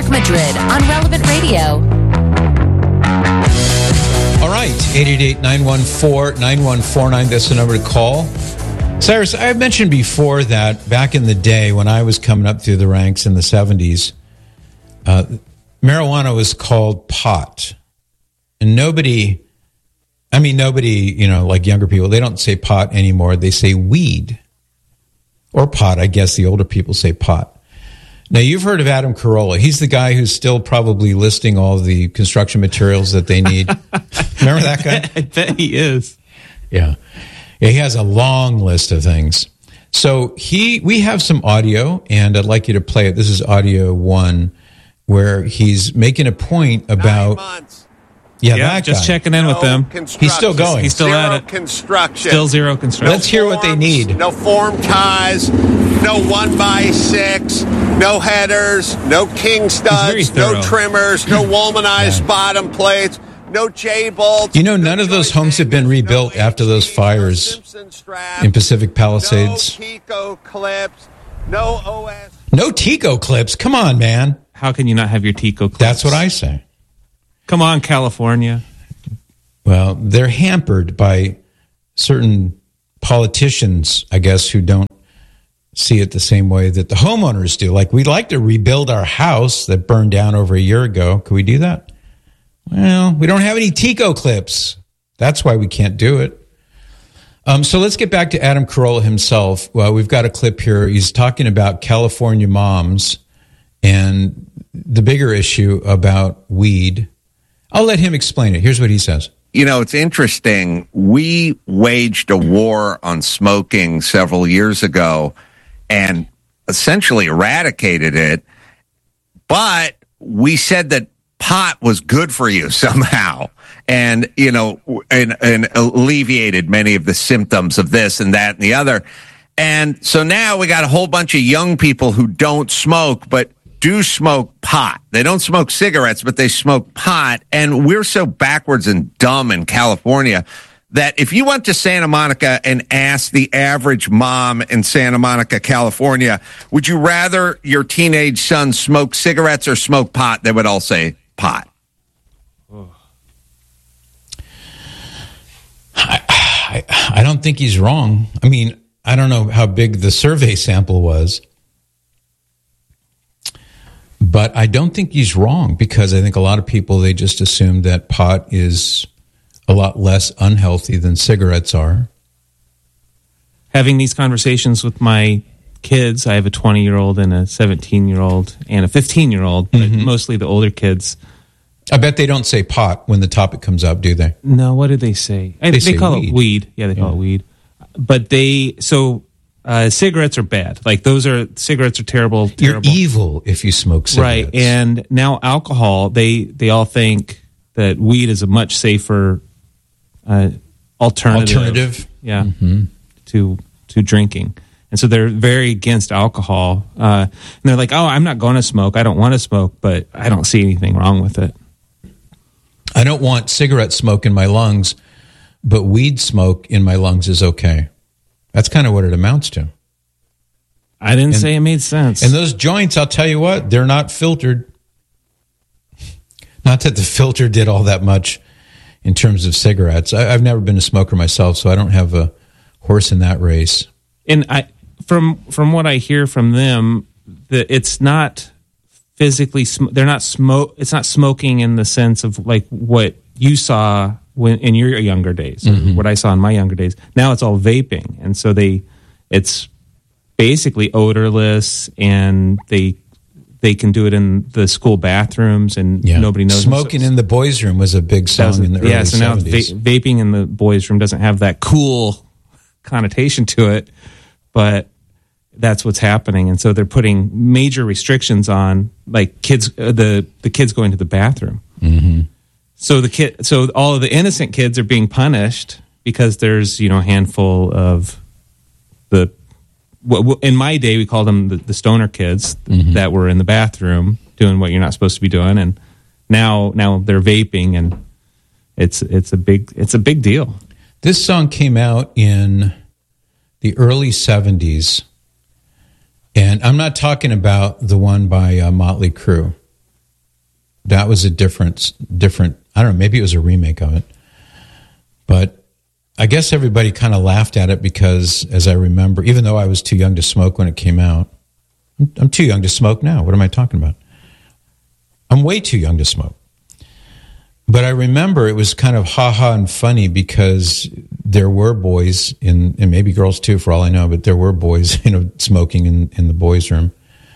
Mark Madrid on Relevant Radio. All right, 888-914-9149. That's the number to call. Cyrus, I mentioned before that back in the day when I was coming up through the ranks in the 70s, marijuana was called pot. And nobody, like younger people, they don't say pot anymore. They say weed. Or pot, I guess the older people say pot. Now, you've heard of Adam Carolla. He's the guy who's still probably listing all the construction materials that they need. Remember that guy? I bet he is. Yeah. He has a long list of things. So we have some audio, and I'd like you to play it. This is audio 1, where he's making a point about... 9 months. Yeah, that just guy. checking in with them. He's still going. He's still at it. Construction. Still zero construction. Let's hear what they need. No form ties, no 1x6, no headers, no king studs, no trimmers, no womanized bottom plates, no J-bolts. You know, none of those homes have been rebuilt after those fires in Pacific Palisades. No Tico clips, no OS. No Tico clips. Come on, man. How can you not have your Tico clips? That's what I say. Come on, California. Well, they're hampered by certain politicians, I guess, who don't see it the same way that the homeowners do. Like, we'd like to rebuild our house that burned down over a year ago. Could we do that? Well, we don't have any Tico clips. That's why we can't do it. So let's get back to Adam Carolla himself. Well, we've got a clip here. He's talking about California moms and the bigger issue about weed. I'll let him explain it. Here's what he says. You know, it's interesting. We waged a war on smoking several years ago and essentially eradicated it. But we said that pot was good for you somehow and, and alleviated many of the symptoms of this and that and the other. And so now we got a whole bunch of young people who don't smoke, but do smoke pot. They don't smoke cigarettes, but they smoke pot. And we're so backwards and dumb in California that if you went to Santa Monica and asked the average mom in Santa Monica, California, would you rather your teenage son smoke cigarettes or smoke pot? They would all say pot. I don't think he's wrong. I mean, I don't know how big the survey sample was. But I don't think he's wrong, because I think a lot of people, they just assume that pot is a lot less unhealthy than cigarettes are. Having these conversations with my kids, I have a 20-year-old and a 17-year-old and a 15-year-old, but mostly the older kids. I bet they don't say pot when the topic comes up, do they? No, what do they say? They call it weed. Yeah, they call it weed. But cigarettes are bad. Like, cigarettes are terrible. You're evil if you smoke cigarettes. Right, and now alcohol, they all think that weed is a much safer alternative. Yeah, to drinking. And so they're very against alcohol. And they're like, oh, I'm not going to smoke. I don't want to smoke, but I don't see anything wrong with it. I don't want cigarette smoke in my lungs, but weed smoke in my lungs is okay. That's kind of what it amounts to. I didn't say it made sense. And those joints, I'll tell you what, they're not filtered. Not that the filter did all that much in terms of cigarettes. I've never been a smoker myself, so I don't have a horse in that race. And from what I hear from them, that it's not physically they're not it's not smoking in the sense of like what you saw when in your younger days, or what I saw in my younger days. Now it's all vaping, and so it's basically odorless, and they can do it in the school bathrooms, and nobody knows. Smoking in the boys' room was a big song in the early 70s. So now vaping in the boys' room doesn't have that cool connotation to it, but that's what's happening. And so they're putting major restrictions on, like, kids, the kids going to the bathroom. So so all of the innocent kids are being punished because there's, a handful of in my day we called them the stoner kids that were in the bathroom doing what you're not supposed to be doing, and now they're vaping, and it's a big deal. This song came out in the early 70s, and I'm not talking about the one by Motley Crue. That was a different, I don't know, maybe it was a remake of it. But I guess everybody kind of laughed at it because, as I remember, even though I was too young to smoke when it came out, I'm too young to smoke now. What am I talking about? I'm way too young to smoke. But I remember it was kind of ha-ha and funny because there were boys, and maybe girls too, for all I know, but there were boys, smoking in the boys' room.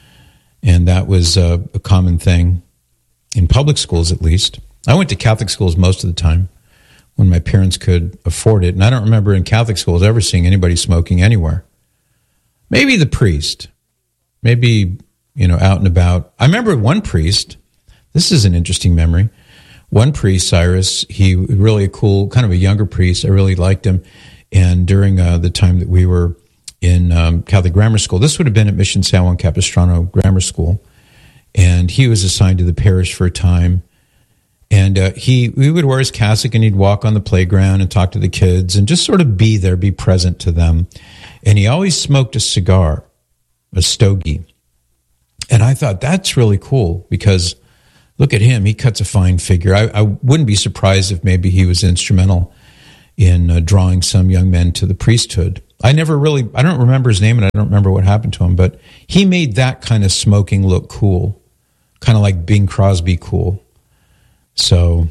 And that was a common thing in public schools, at least. I went to Catholic schools most of the time when my parents could afford it. And I don't remember in Catholic schools ever seeing anybody smoking anywhere. Maybe the priest. Maybe, out and about. I remember one priest. This is an interesting memory. One priest, Cyrus, he was really a cool, kind of a younger priest. I really liked him. And during the time that we were in Catholic grammar school, this would have been at Mission San Juan Capistrano Grammar School. And he was assigned to the parish for a time. And we would wear his cassock and he'd walk on the playground and talk to the kids and just sort of be there, be present to them. And he always smoked a cigar, a stogie. And I thought that's really cool because look at him. He cuts a fine figure. I wouldn't be surprised if maybe he was instrumental in drawing some young men to the priesthood. I don't remember his name and I don't remember what happened to him, but he made that kind of smoking look cool, kind of like Bing Crosby cool. So,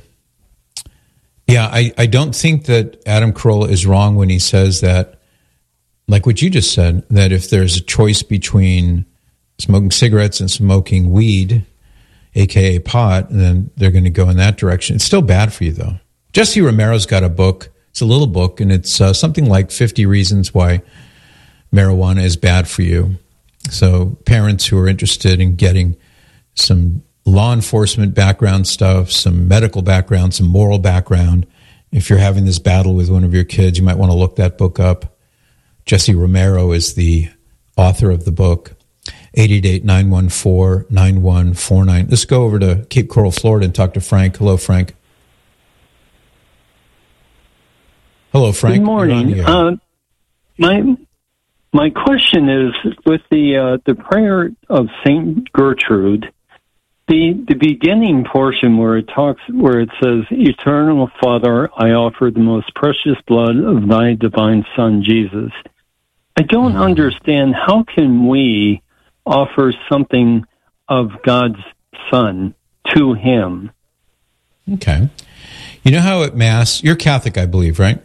yeah, I don't think that Adam Carolla is wrong when he says that, like what you just said, that if there's a choice between smoking cigarettes and smoking weed, a.k.a. pot, then they're going to go in that direction. It's still bad for you, though. Jesse Romero's got a book. It's a little book, and it's something like 50 reasons why marijuana is bad for you. So parents who are interested in getting some law enforcement background stuff, some medical background, some moral background, if you're having this battle with one of your kids, you might want to look that book up. Jesse Romero is the author of the book. 888-914-9149. Let's go over to Cape Coral, Florida, and talk to Frank. Hello, Frank. Hello, Frank. Good morning. My question is with the prayer of Saint Gertrude, the beginning portion where it says, "Eternal Father, I offer the most precious blood of thy divine Son Jesus." I don't understand, how can we offer something of God's Son to him? Okay. You know how at Mass, you're Catholic, I believe, right?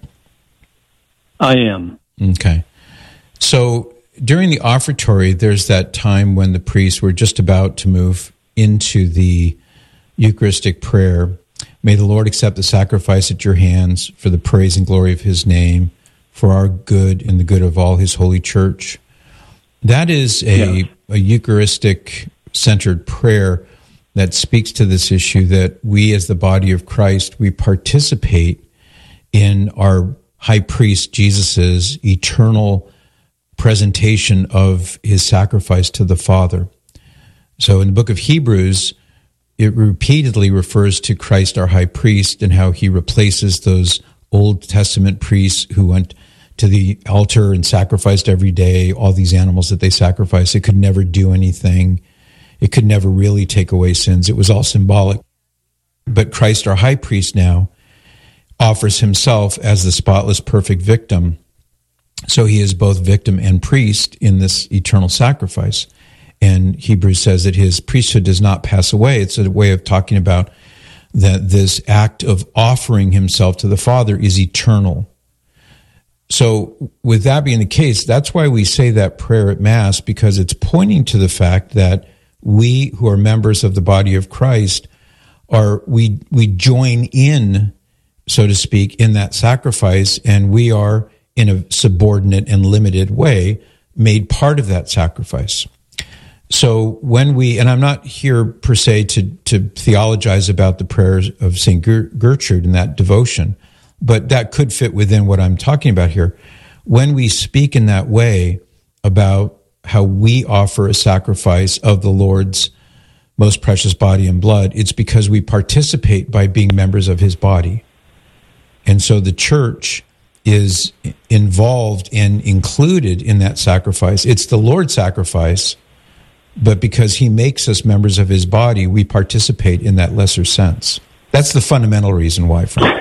I am. Okay. So during the offertory, there's that time when the priests were just about to move into the Eucharistic prayer. May the Lord accept the sacrifice at your hands for the praise and glory of his name, for our good and the good of all his holy church. That is a Eucharistic-centered prayer that speaks to this issue that we as the body of Christ, we participate in our high priest Jesus's eternal presentation of his sacrifice to the Father. So in the book of Hebrews, it repeatedly refers to Christ our high priest and how he replaces those Old Testament priests who went to the altar and sacrificed every day, all these animals that they sacrificed. It could never do anything. It could never really take away sins. It was all symbolic. But Christ, our high priest now, offers himself as the spotless, perfect victim. So he is both victim and priest in this eternal sacrifice. And Hebrews says that his priesthood does not pass away. It's a way of talking about that this act of offering himself to the Father is eternal. So with that being the case, that's why we say that prayer at Mass, because it's pointing to the fact that we who are members of the body of Christ we join in, so to speak, in that sacrifice, and we are in a subordinate and limited way made part of that sacrifice. So when and I'm not here per se to theologize about the prayers of St. Gertrude and that devotion, but that could fit within what I'm talking about here. When we speak in that way about how we offer a sacrifice of the Lord's most precious body and blood, it's because we participate by being members of his body. And so the church is involved and included in that sacrifice. It's the Lord's sacrifice, but because he makes us members of his body, we participate in that lesser sense. That's the fundamental reason why, Frank.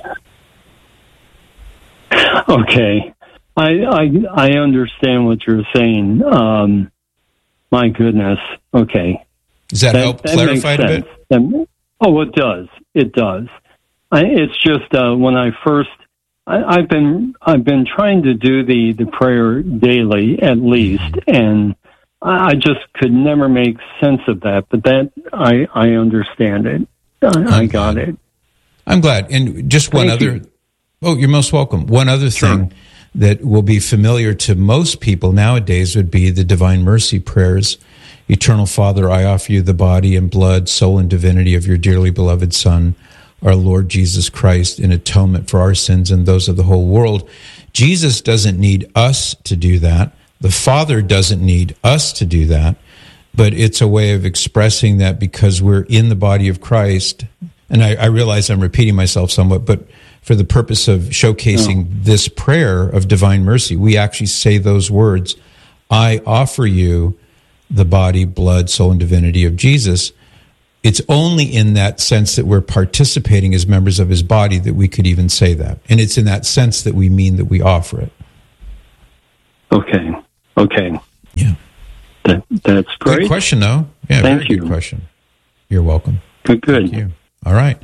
Okay. I understand what you're saying. My goodness. Okay. Does that help clarify it a bit? It does. It does. It's just when I first, I've been trying to do the prayer daily at least, and I just could never make sense of that. But that I understand it. I got it. I'm glad. And just one other. Oh, you're most welcome. One other thing that will be familiar to most people nowadays would be the Divine Mercy prayers. Eternal Father, I offer you the body and blood, soul and divinity of your dearly beloved Son, our Lord Jesus Christ, in atonement for our sins and those of the whole world. Jesus doesn't need us to do that. The Father doesn't need us to do that. But it's a way of expressing that because we're in the body of Christ. And I realize I'm repeating myself somewhat, but for the purpose of showcasing this prayer of divine mercy, we actually say those words, I offer you the body, blood, soul, and divinity of Jesus. It's only in that sense that we're participating as members of his body that we could even say that. And it's in that sense that we mean that we offer it. Okay. Yeah. That's great. Good question, though. Yeah, Thank you. Good question. You're welcome. Good. Thank you. All right.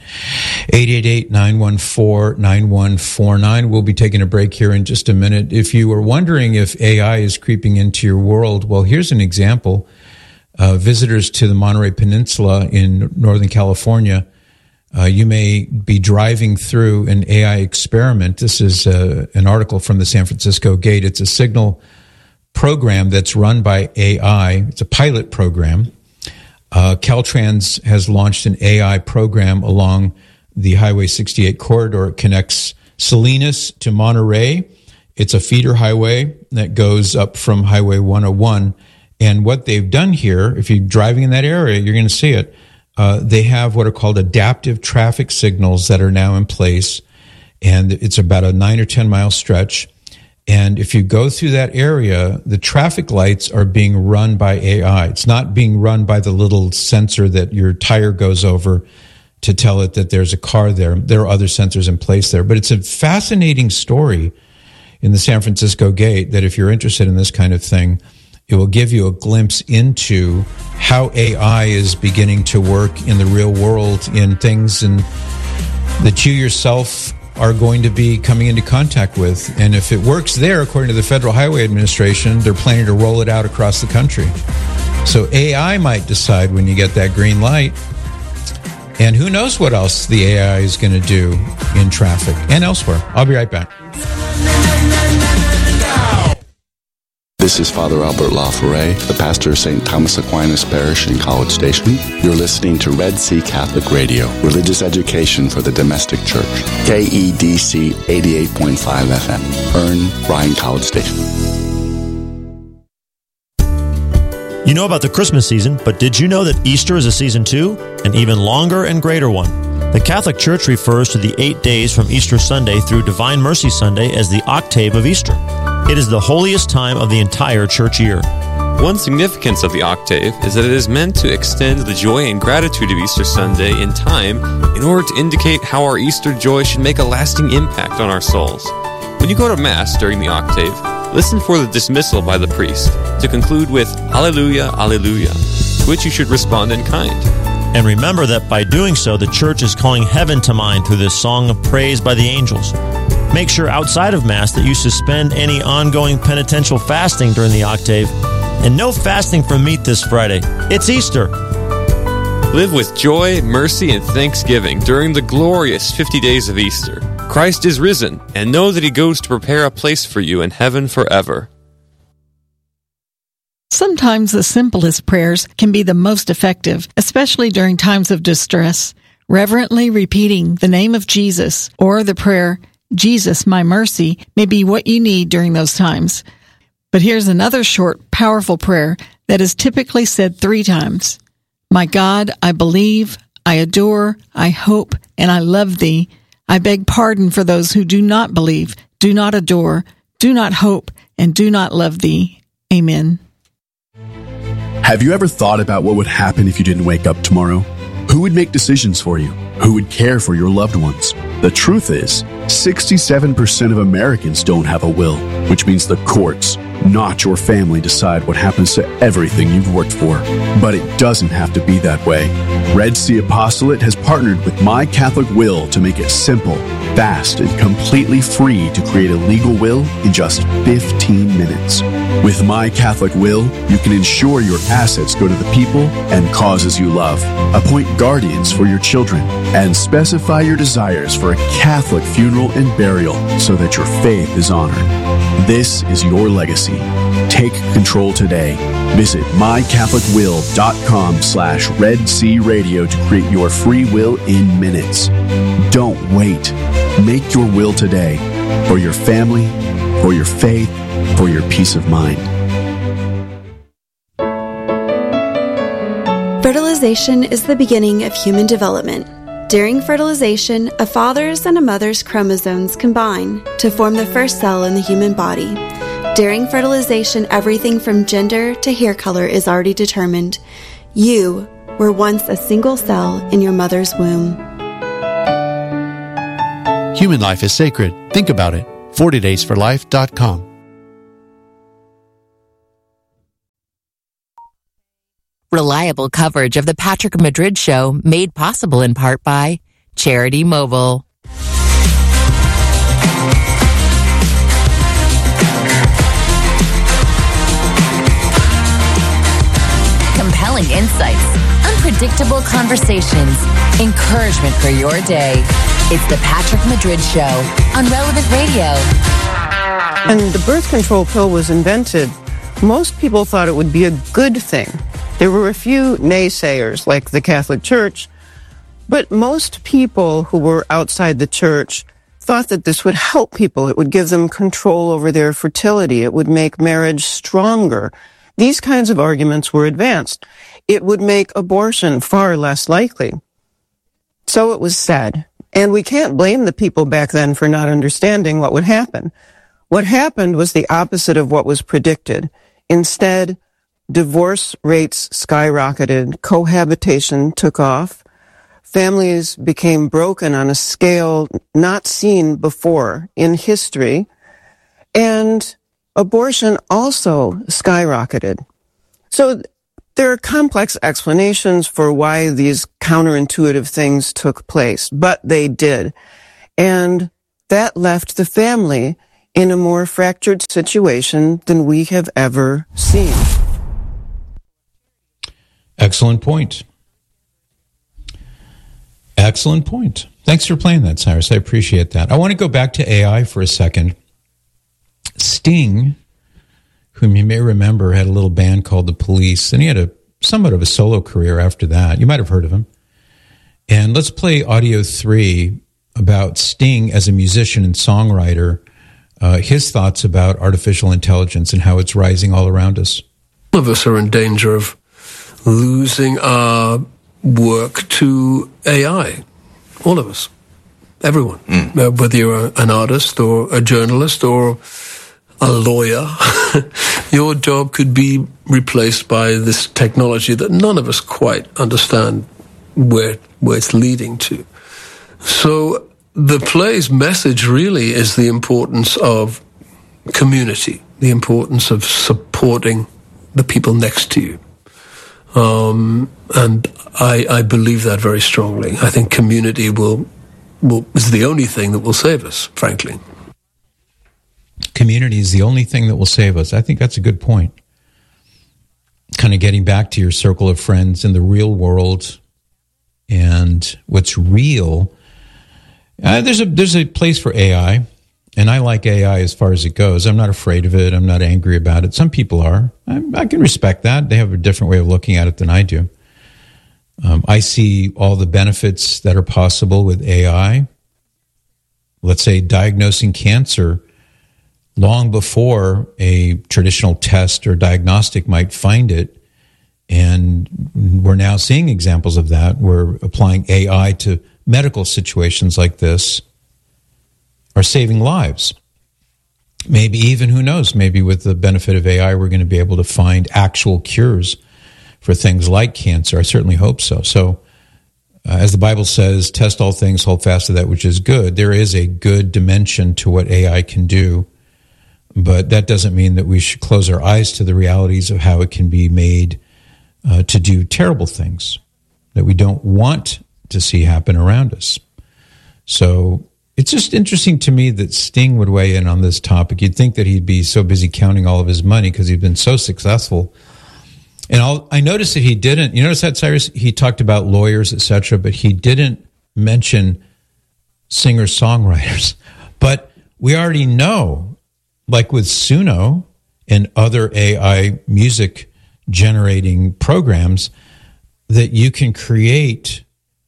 888-914-9149. We'll be taking a break here in just a minute. If you were wondering if AI is creeping into your world, well, here's an example. Visitors to the Monterey Peninsula in Northern California, you may be driving through an AI experiment. This is an article from the San Francisco Gate. It's a signal program that's run by AI. It's a pilot program. Caltrans has launched an AI program along the Highway 68 corridor. It connects Salinas to Monterey. It's a feeder highway that goes up from Highway 101. And what they've done here, if you're driving in that area, you're going to see it. They have what are called adaptive traffic signals that are now in place. And it's about a 9 or 10 mile stretch. And if you go through that area, the traffic lights are being run by AI. It's not being run by the little sensor that your tire goes over to tell it that there's a car there. There are other sensors in place there. But it's a fascinating story in the San Francisco Gate that if you're interested in this kind of thing, it will give you a glimpse into how AI is beginning to work in the real world in things and that you yourself are going to be coming into contact with. And if it works there, according to the Federal Highway Administration, they're planning to roll it out across the country. So AI might decide when you get that green light. And who knows what else the AI is going to do in traffic and elsewhere. I'll be right back. This is Father Albert LaForêt, the pastor of St. Thomas Aquinas Parish in College Station. You're listening to Red Sea Catholic Radio, religious education for the domestic church. KEDC 88.5 FM, Ern, Bryan, College Station. You know about the Christmas season, but did you know that Easter is a season too? An even longer and greater one. The Catholic Church refers to the 8 days from Easter Sunday through Divine Mercy Sunday as the octave of Easter. It is the holiest time of the entire church year. One significance of the octave is that it is meant to extend the joy and gratitude of Easter Sunday in time in order to indicate how our Easter joy should make a lasting impact on our souls. When you go to Mass during the octave, listen for the dismissal by the priest to conclude with Alleluia, Alleluia, to which you should respond in kind. And remember that by doing so, the church is calling heaven to mind through this song of praise by the angels. Make sure outside of Mass that you suspend any ongoing penitential fasting during the octave. And no fasting from meat this Friday. It's Easter. Live with joy, mercy, and thanksgiving during the glorious 50 days of Easter. Christ is risen, and know that he goes to prepare a place for you in heaven forever. Sometimes the simplest prayers can be the most effective, especially during times of distress. Reverently repeating the name of Jesus or the prayer, Jesus, my mercy, may be what you need during those times. But here's another short, powerful prayer that is typically said 3 times. My God, I believe, I adore, I hope, and I love thee. I beg pardon for those who do not believe, do not adore, do not hope, and do not love thee. Amen. Have you ever thought about what would happen if you didn't wake up tomorrow? Who would make decisions for you? Who would care for your loved ones? The truth is, 67% of Americans don't have a will, which means the courts, not your family, decide what happens to everything you've worked for. But it doesn't have to be that way. Red Sea Apostolate has partnered with My Catholic Will to make it simple, fast, and completely free to create a legal will in just 15 minutes. With My Catholic Will, you can ensure your assets go to the people and causes you love, appoint guardians for your children, and specify your desires for a Catholic funeral and burial so that your faith is honored. This is your legacy. Take control today. Visit mycatholicwill.com/Red Sea Radio to create your free will in minutes. Don't wait. Make your will today for your family, for your faith, for your peace of mind. Fertilization is the beginning of human development. During fertilization, a father's and a mother's chromosomes combine to form the first cell in the human body. During fertilization, everything from gender to hair color is already determined. You were once a single cell in your mother's womb. Human life is sacred. Think about it. 40daysforlife.com. Reliable coverage of the Patrick Madrid Show, made possible in part by Charity Mobile. Compelling insights, unpredictable conversations, encouragement for your day. It's the Patrick Madrid Show on Relevant Radio. When the birth control pill was invented, most people thought it would be a good thing. There were a few naysayers, like the Catholic Church, but most people who were outside the church thought that this would help people. It would give them control over their fertility. It would make marriage stronger. These kinds of arguments were advanced. It would make abortion far less likely. So it was said. And we can't blame the people back then for not understanding what would happen. What happened was the opposite of what was predicted. Instead, divorce rates skyrocketed, cohabitation took off, families became broken on a scale not seen before in history, and abortion also skyrocketed. So there are complex explanations for why these counterintuitive things took place, but they did. And that left the family in a more fractured situation than we have ever seen. Excellent point. Excellent point. Thanks for playing that, Cyrus. I appreciate that. I want to go back to AI for a second. Sting, whom you may remember, had a little band called The Police, and he had somewhat of a solo career after that. You might have heard of him. And let's play audio 3 about Sting as a musician and songwriter, his thoughts about artificial intelligence and how it's rising all around us. All of us are in danger of losing our work to AI. All of us. Everyone. Whether you're an artist or a journalist or a lawyer, your job could be replaced by this technology that none of us quite understand where it's leading to. So the play's message really is the importance of community, the importance of supporting the people next to you. And I believe that very strongly. I think community is the only thing that will save us, frankly. Community is the only thing that will save us. I think that's a good point. Kind of getting back to your circle of friends in the real world and what's real. There's a place for AI, and I like AI as far as it goes. I'm not afraid of it. I'm not angry about it. Some people are. I can respect that. They have a different way of looking at it than I do. I see all the benefits that are possible with AI. Let's say diagnosing cancer long before a traditional test or diagnostic might find it. And we're now seeing examples of that. We're applying AI to medical situations like this, are saving lives. Maybe even, who knows, maybe with the benefit of AI, we're going to be able to find actual cures for things like cancer. I certainly hope so. So, as the Bible says, test all things, hold fast to that which is good. There is a good dimension to what AI can do, but that doesn't mean that we should close our eyes to the realities of how it can be made to do terrible things that we don't want to see happen around us. So it's just interesting to me that Sting would weigh in on this topic. You'd think that he'd be so busy counting all of his money because he'd been so successful. And I noticed that he didn't. You notice that, Cyrus? He talked about lawyers, etc., but he didn't mention singer-songwriters. But we already know, like with Suno and other AI music-generating programs, that you can create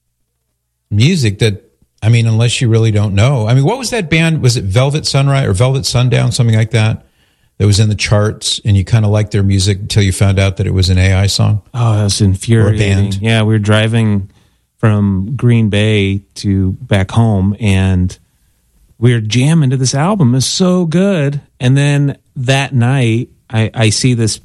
music that, I mean, unless you really don't know. I mean, what was that band? Was it Velvet Sunrise or Velvet Sundown, something like that? That was in the charts, and you kind of liked their music until you found out that it was an AI song? Oh, that was infuriating. Or a band. Yeah, we were driving from Green Bay to back home, and we were jamming to this album. It was so good. And then that night, I see this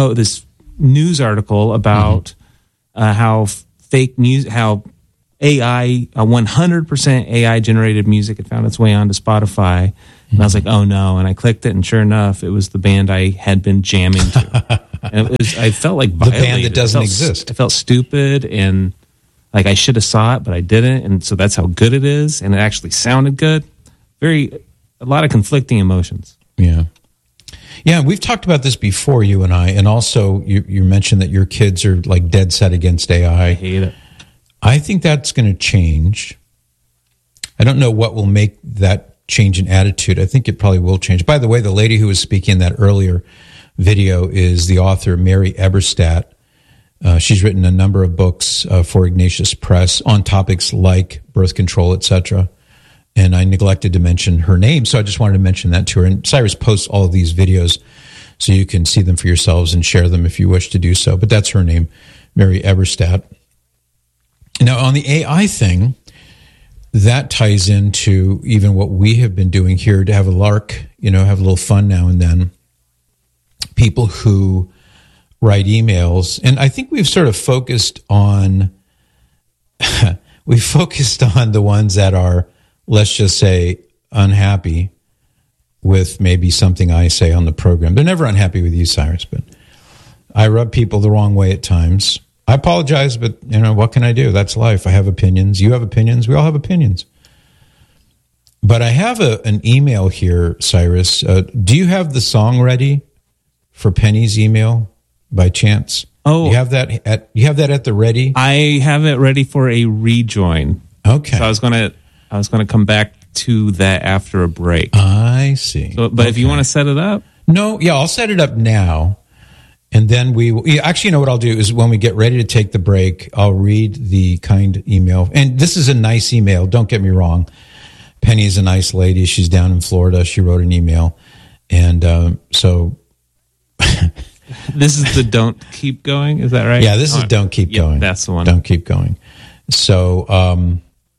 news article about how fake music, how AI, 100% AI generated music had found its way onto Spotify. And I was like, oh no. And I clicked it, and sure enough, it was the band I had been jamming to. And I felt like violated. The band that doesn't exist. I felt stupid, and like I should have saw it, but I didn't. And so that's how good it is. And it actually sounded good. A lot of conflicting emotions. Yeah. Yeah, we've talked about this before, you and I. And also, you mentioned that your kids are like dead set against AI. I hate it. I think that's going to change. I don't know what will make that change in attitude. I think it probably will change. By the way, the lady who was speaking in that earlier video is the author Mary Eberstadt. She's written a number of books for Ignatius Press on topics like birth control, etc. And I neglected to mention her name, so I just wanted to mention that to her. And Cyrus posts all of these videos so you can see them for yourselves and share them if you wish to do so. But that's her name, Mary Eberstadt. Now, on the AI thing, that ties into even what we have been doing here to have a lark, have a little fun now and then. People who write emails, and I think we've sort of focused on, the ones that are, let's just say, unhappy with maybe something I say on the program. They're never unhappy with you, Cyrus, but I rub people the wrong way at times. I apologize, but what can I do? That's life. I have opinions. You have opinions. We all have opinions. But I have an email here, Cyrus. Do you have the song ready for Penny's email by chance? Oh, you have that at the ready? I have it ready for a rejoin. Okay. So I was gonna come back to that after a break. I see. So, but if you want to set it up, I'll set it up now. And then we will, actually, what I'll do is when we get ready to take the break, I'll read the kind email. And this is a nice email. Don't get me wrong. Penny is a nice lady. She's down in Florida. She wrote an email. And so. This is the Don't Keep Going. Is that right? Yeah, this is Don't Keep Going. That's the one. Don't Keep Going. So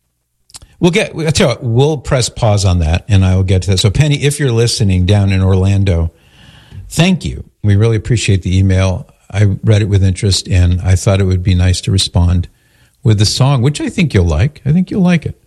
we'll press pause on that and I will get to that. So Penny, if you're listening down in Orlando, thank you. We really appreciate the email. I read it with interest, and I thought it would be nice to respond with the song, which I think you'll like. I think you'll like it.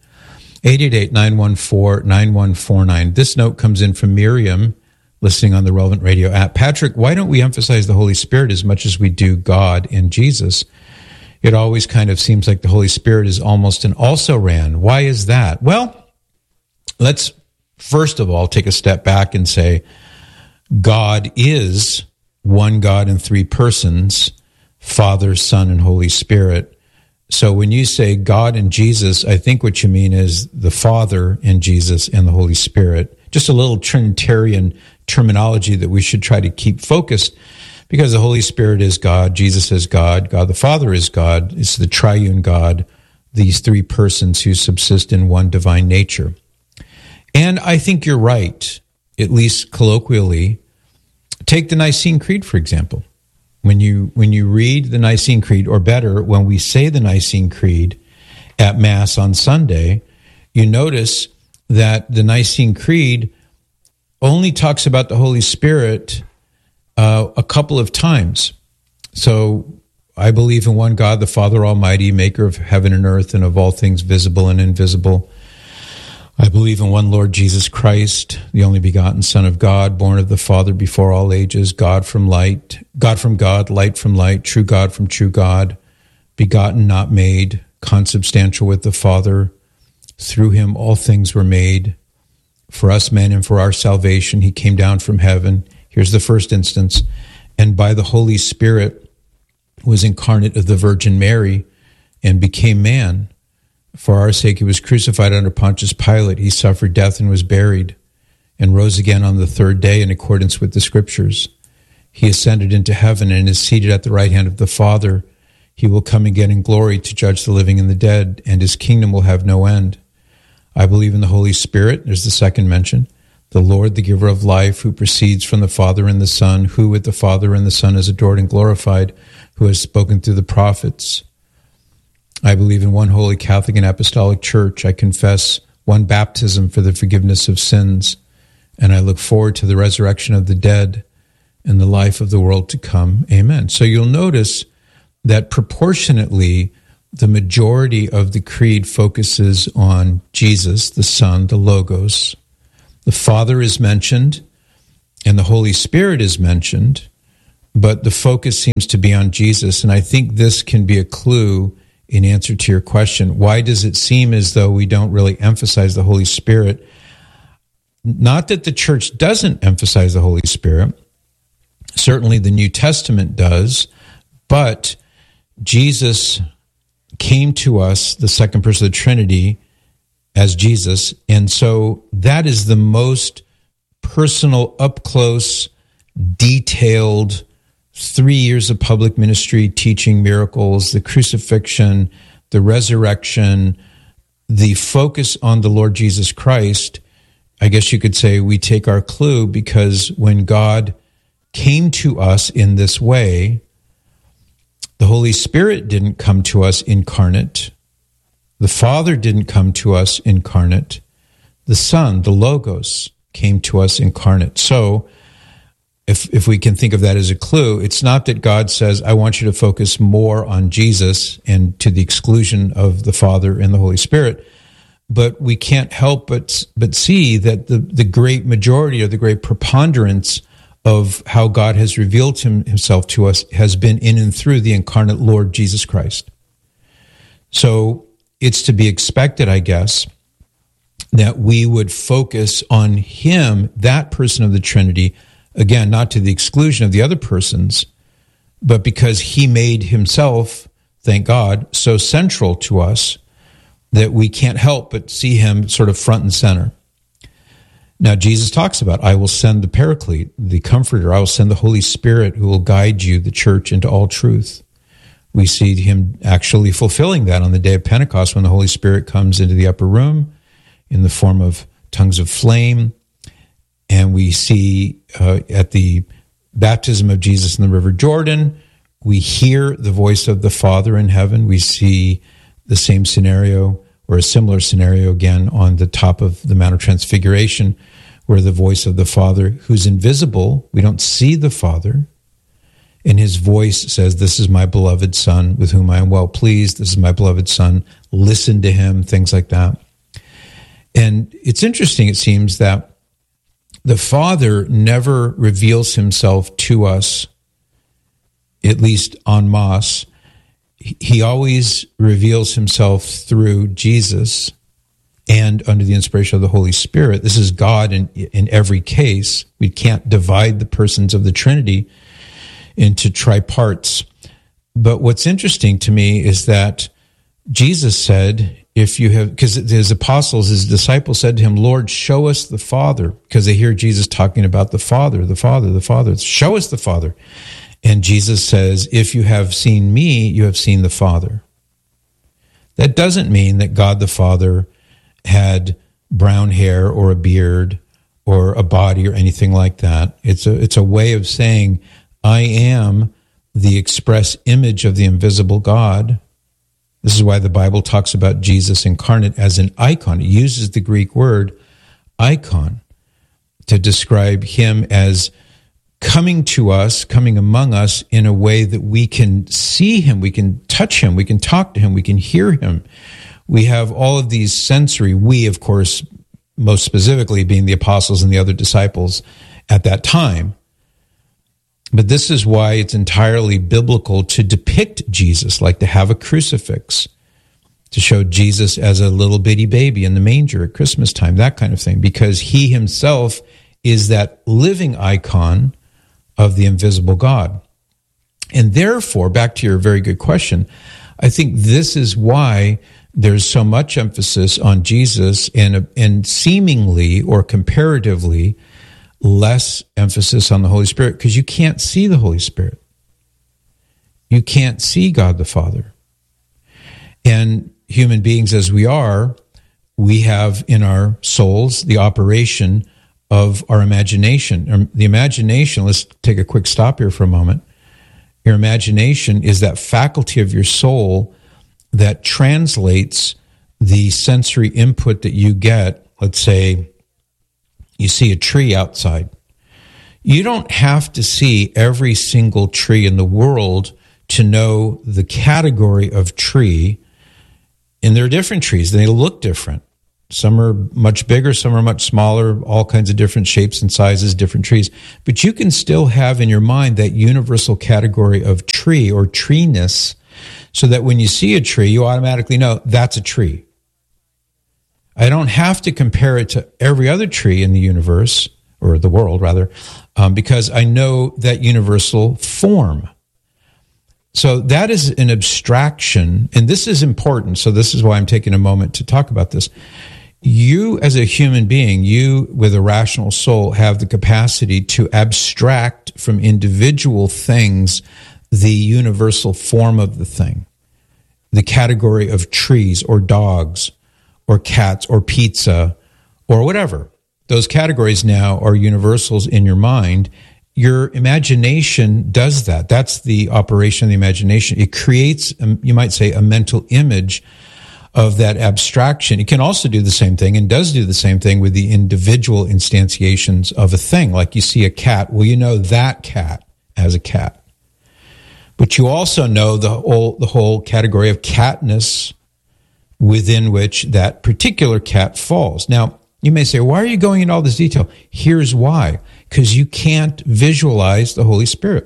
888-914-9149. This note comes in from Miriam, listening on the Relevant Radio app. Patrick, why don't we emphasize the Holy Spirit as much as we do God and Jesus? It always kind of seems like the Holy Spirit is almost an also-ran. Why is that? Well, let's first of all take a step back and say, God is one God in three persons, Father, Son, and Holy Spirit. So when you say God and Jesus, I think what you mean is the Father and Jesus and the Holy Spirit. Just a little Trinitarian terminology that we should try to keep focused, because the Holy Spirit is God, Jesus is God, God the Father is God. It's the triune God, these three persons who subsist in one divine nature. And I think you're right, at least colloquially. Take the Nicene Creed, for example. When you read the Nicene Creed, or better, when we say the Nicene Creed at Mass on Sunday, you notice that the Nicene Creed only talks about the Holy Spirit a couple of times. So I believe in one God, the Father Almighty, maker of heaven and earth and of all things visible and invisible. I believe in one Lord Jesus Christ, the only begotten Son of God, born of the Father before all ages, God from God, light from light, true God from true God, begotten, not made, consubstantial with the Father. Through him all things were made. For us men and for our salvation, he came down from heaven. Here's the first instance. And by the Holy Spirit was incarnate of the Virgin Mary and became man. For our sake he was crucified under Pontius Pilate. He suffered death and was buried and rose again on the third day in accordance with the Scriptures. He ascended into heaven and is seated at the right hand of the Father. He will come again in glory to judge the living and the dead, and his kingdom will have no end. I believe in the Holy Spirit, there's the second mention, the Lord, the giver of life, who proceeds from the Father and the Son, who with the Father and the Son is adored and glorified, who has spoken through the prophets. I believe in one holy Catholic and Apostolic Church. I confess one baptism for the forgiveness of sins, and I look forward to the resurrection of the dead and the life of the world to come. Amen. So you'll notice that proportionately, the majority of the creed focuses on Jesus, the Son, the Logos. The Father is mentioned, and the Holy Spirit is mentioned, but the focus seems to be on Jesus. And I think this can be a clue in answer to your question. Why does it seem as though we don't really emphasize the Holy Spirit? Not that the church doesn't emphasize the Holy Spirit. Certainly the New Testament does, but Jesus came to us, the second person of the Trinity, as Jesus, and so that is the most personal, up-close, detailed 3 years of public ministry, teaching miracles, the crucifixion, the resurrection, the focus on the Lord Jesus Christ. I guess you could say we take our clue because when God came to us in this way, the Holy Spirit didn't come to us incarnate. The Father didn't come to us incarnate. The Son, the Logos, came to us incarnate. So if we can think of that as a clue, it's not that God says, I want you to focus more on Jesus and to the exclusion of the Father and the Holy Spirit, but we can't help but see that the great majority or the great preponderance of how God has revealed himself to us has been in and through the incarnate Lord Jesus Christ. So it's to be expected, I guess, that we would focus on him, that person of the Trinity, again, not to the exclusion of the other persons, but because he made himself, thank God, so central to us that we can't help but see him sort of front and center. Now, Jesus talks about, I will send the Paraclete, the Comforter. I will send the Holy Spirit who will guide you, the church, into all truth. We see him actually fulfilling that on the day of Pentecost when the Holy Spirit comes into the upper room in the form of tongues of flame. And we see at the baptism of Jesus in the River Jordan, we hear the voice of the Father in heaven. We see the same scenario or a similar scenario again on the top of the Mount of Transfiguration, where the voice of the Father, who's invisible, we don't see the Father, and his voice says, this is my beloved Son with whom I am well pleased. This is my beloved Son. Listen to him, things like that. And it's interesting, it seems, that the Father never reveals himself to us, at least en masse. He always reveals himself through Jesus and under the inspiration of the Holy Spirit. This is God in every case. We can't divide the persons of the Trinity into triparts. But what's interesting to me is that Jesus said, if you have, because his apostles, his disciples said to him, Lord, show us the Father, because they hear Jesus talking about the Father, the Father, the Father. Show us the Father. And Jesus says, if you have seen me, you have seen the Father. That doesn't mean that God the Father had brown hair or a beard or a body or anything like that. It's a way of saying, I am the express image of the invisible God. This is why the Bible talks about Jesus incarnate as an icon. It uses the Greek word icon to describe him as coming to us, coming among us in a way that we can see him, we can touch him, we can talk to him, we can hear him. We have all of these sensory, we, of course, most specifically being the apostles and the other disciples at that time. But this is why it's entirely biblical to depict Jesus, like to have a crucifix, to show Jesus as a little bitty baby in the manger at Christmas time, that kind of thing, because he himself is that living icon of the invisible God. And therefore, back to your very good question, I think this is why there's so much emphasis on Jesus and seemingly or comparatively less emphasis on the Holy Spirit, because you can't see the Holy Spirit. You can't see God the Father. And human beings as we are, we have in our souls the operation of our imagination. The imagination, let's take a quick stop here for a moment. Your imagination is that faculty of your soul that translates the sensory input that you get. Let's say you see a tree outside. You don't have to see every single tree in the world to know the category of tree. And there are different trees, and they look different. Some are much bigger, some are much smaller, all kinds of different shapes and sizes, different trees. But you can still have in your mind that universal category of tree or treeness, so that when you see a tree, you automatically know that's a tree. I don't have to compare it to every other tree in the universe, or the world rather, because I know that universal form. So that is an abstraction, and this is important, so this is why I'm taking a moment to talk about this. You, as a human being, you with a rational soul, have the capacity to abstract from individual things the universal form of the thing, the category of trees or dogs or cats or pizza or whatever. Those categories now are universals in your mind. Your imagination does that. That's the operation of the imagination. It creates, you might say, a mental image of that abstraction. It can also do the same thing and does do the same thing with the individual instantiations of a thing. Like you see a cat, well, you know that cat as a cat. But you also know the whole category of catness within which that particular cat falls. Now, you may say, why are you going into all this detail? Here's why. Because you can't visualize the Holy Spirit.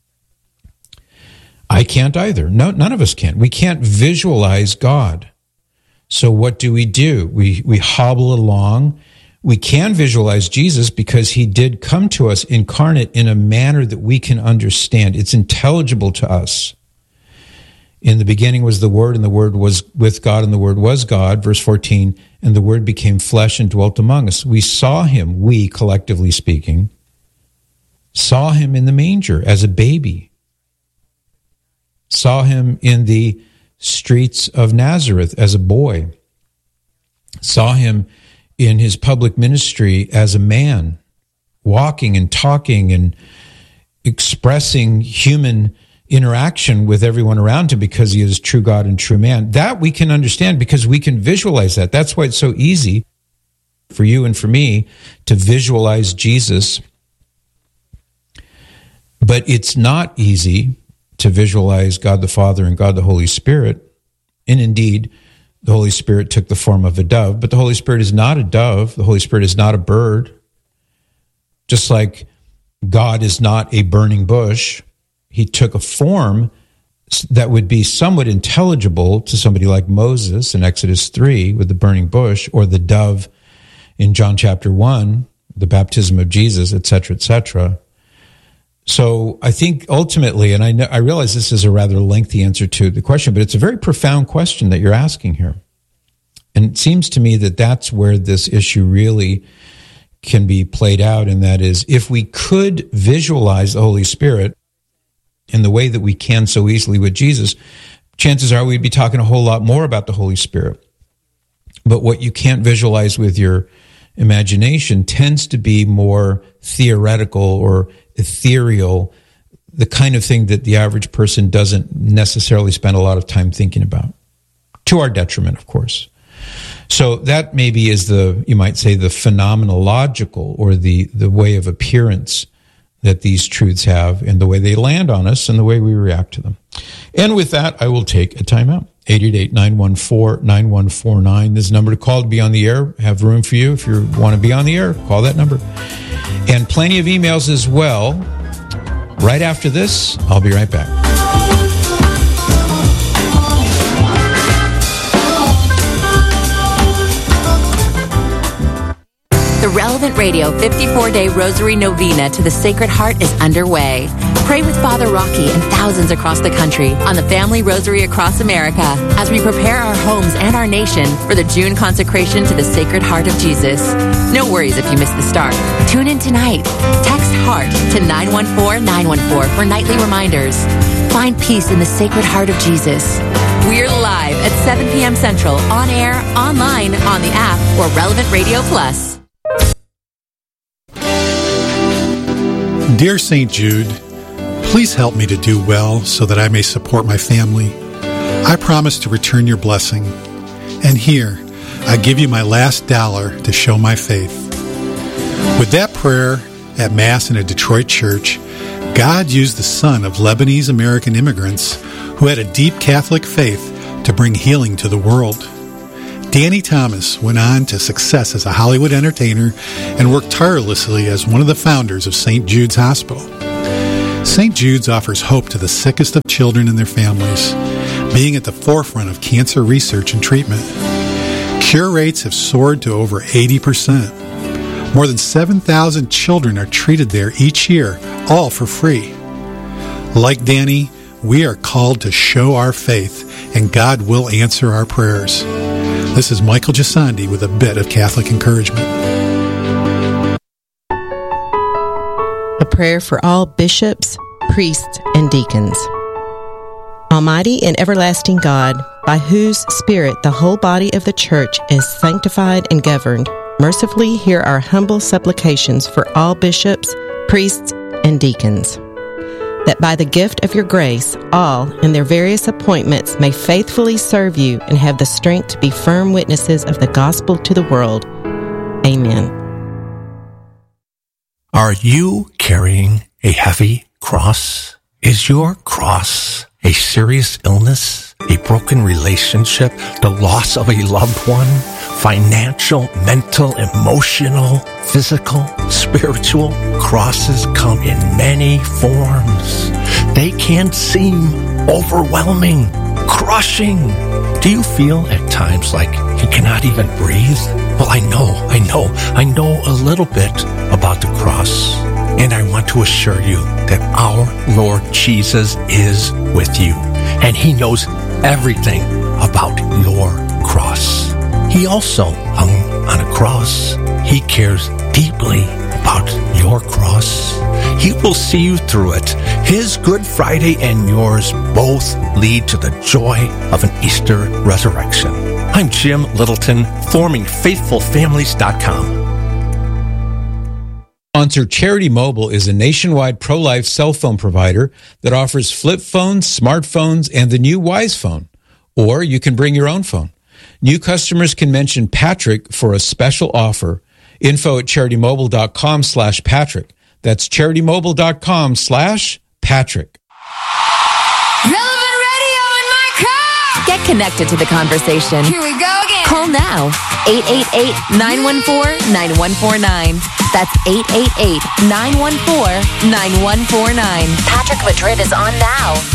I can't either. No, none of us can. We can't visualize God. So what do? We hobble along. We can visualize Jesus because he did come to us incarnate in a manner that we can understand. It's intelligible to us. In the beginning was the Word, and the Word was with God, and the Word was God. Verse 14, and the Word became flesh and dwelt among us. We saw him, we, collectively speaking, saw him in the manger as a baby. Saw him in the streets of Nazareth as a boy. Saw him in his public ministry as a man, walking and talking and expressing human interaction with everyone around him because he is true God and true man. That we can understand because we can visualize that. That's why it's so easy for you and for me to visualize Jesus. But it's not easy to visualize God the Father and God the Holy Spirit. And indeed, the Holy Spirit took the form of a dove, but the Holy Spirit is not a dove. The Holy Spirit is not a bird. Just like God is not a burning bush, he took a form that would be somewhat intelligible to somebody like Moses in Exodus 3 with the burning bush, or the dove in John chapter 1, the baptism of Jesus, etc., etc. So I think ultimately, and I realize this is a rather lengthy answer to the question, but it's a very profound question that you're asking here. And it seems to me that that's where this issue really can be played out, and that is, if we could visualize the Holy Spirit in the way that we can so easily with Jesus, chances are we'd be talking a whole lot more about the Holy Spirit. But what you can't visualize with your imagination tends to be more theoretical or ethereal, the kind of thing that the average person doesn't necessarily spend a lot of time thinking about, to our detriment, of course. So that maybe is you might say, the phenomenological or the way of appearance that these truths have and the way they land on us and the way we react to them. And with that, I will take a timeout. 888-914-9149. This is the number to call to be on the air. Have room for you. If you want to be on the air, call that number. And plenty of emails as well. Right after this, I'll be right back. The Relevant Radio 54-Day Rosary Novena to the Sacred Heart is underway. Pray with Father Rocky and thousands across the country on the Family Rosary across America as we prepare our homes and our nation for the June consecration to the Sacred Heart of Jesus. No worries if you missed the start. Tune in tonight. Text HEART to 914-914 for nightly reminders. Find peace in the Sacred Heart of Jesus. We're live at 7 p.m. Central, on air, online, on the app, or Relevant Radio Plus. Dear St. Jude, please help me to do well so that I may support my family. I promise to return your blessing. And here, I give you my last dollar to show my faith. With that prayer at Mass in a Detroit church, God used the son of Lebanese American immigrants who had a deep Catholic faith to bring healing to the world. Danny Thomas went on to success as a Hollywood entertainer and worked tirelessly as one of the founders of St. Jude's Hospital. St. Jude's offers hope to the sickest of children and their families, being at the forefront of cancer research and treatment. Cure rates have soared to over 80%. More than 7,000 children are treated there each year, all for free. Like Danny, we are called to show our faith, and God will answer our prayers. This is Michael Gisandi with a bit of Catholic encouragement. A prayer for all bishops, priests, and deacons. Almighty and everlasting God, by whose Spirit the whole body of the Church is sanctified and governed, mercifully hear our humble supplications for all bishops, priests, and deacons, that by the gift of your grace, all in their various appointments may faithfully serve you and have the strength to be firm witnesses of the gospel to the world. Amen. Are you carrying a heavy cross? Is your cross a serious illness, a broken relationship, the loss of a loved one, financial, mental, emotional, physical, spiritual? Crosses come in many forms. They can seem overwhelming, crushing. Do you feel at times like you cannot even breathe? Well, I know a little bit about the cross. And I want to assure you that our Lord Jesus is with you. And He knows everything about your cross. He also hung on a cross. He cares deeply about your cross. He will see you through it. His Good Friday and yours both lead to the joy of an Easter resurrection. I'm Jim Littleton, formingfaithfulfamilies.com. Sponsor Charity Mobile is a nationwide pro-life cell phone provider that offers flip phones, smartphones, and the new Wise Phone. Or you can bring your own phone. New customers can mention Patrick for a special offer. Info at CharityMobile.com/Patrick. That's CharityMobile.com/Patrick. Relevant Radio in my car! Get connected to the conversation. Here we go again. Call now. 888-914-9149. That's 888-914-9149. Patrick Madrid is on now.